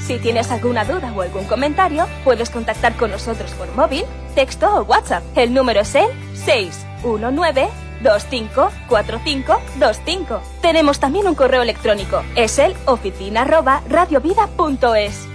Si tienes alguna duda o algún comentario, puedes contactar con nosotros por móvil, texto o WhatsApp. El número es el 619-254525. Tenemos también un correo electrónico. Es el oficina@radiovida.es.